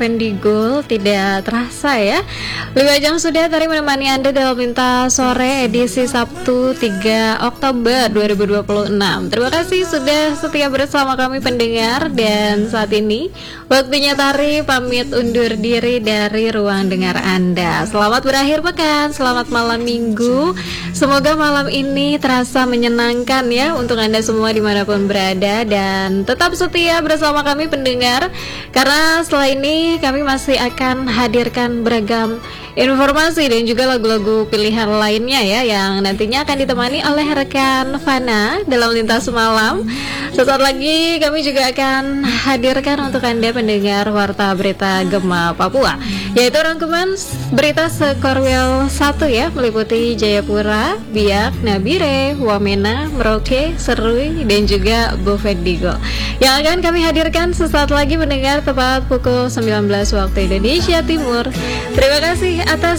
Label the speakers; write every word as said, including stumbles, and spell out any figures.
Speaker 1: Pendigul tidak terasa ya. Lima jam sudah tadi menemani Anda dalam Lintas Sore edisi Sabtu tiga Oktober dua ribu dua puluh enam. Terima kasih sudah setia bersama kami pendengar. Dan saat ini waktunya Tari pamit undur diri dari ruang dengar Anda. Selamat berakhir pekan, selamat malam minggu. Semoga malam ini terasa menyenangkan ya untuk Anda semua dimanapun berada. Dan tetap setia bersama kami pendengar, karena setelah ini kami masih akan hadirkan beragam informasi dan juga lagu-lagu pilihan lainnya ya, yang nantinya akan ditemani oleh rekan Fana dalam Lintas Malam. Sesaat lagi kami juga akan hadirkan untuk Anda pendengar Warta Berita Gema Papua, yaitu rangkuman berita Sekorwil satu ya, meliputi Jayapura, Biak, Nabire, Wamena, Merauke, Serui, dan juga Bovendigul, yang akan kami hadirkan sesaat lagi mendengar tepat pukul sembilan belas waktu Indonesia Timur. Terima kasih atas